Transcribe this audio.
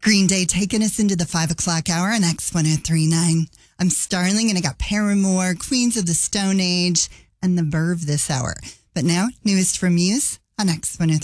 Green Day taking us into the 5 o'clock hour on X1039. I'm Starling, and I got Paramore, Queens of the Stone Age, and The Verve this hour. But now, newest from Muse on X1039.